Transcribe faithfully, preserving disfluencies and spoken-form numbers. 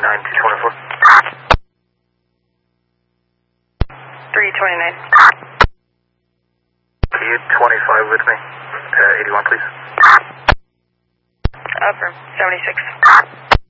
twenty-nine, two twenty-four. three twenty-nine. Can you twenty-five with me? Uh, eighty-one, please. Upper, seventy-six.